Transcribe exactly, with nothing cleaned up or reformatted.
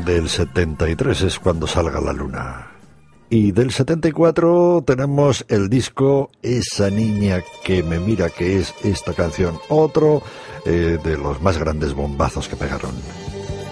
Del setenta y tres es Cuando salga la luna. Y del setenta y cuatro tenemos el disco Esa niña que me mira, que es esta canción, otro eh, de los más grandes bombazos que pegaron.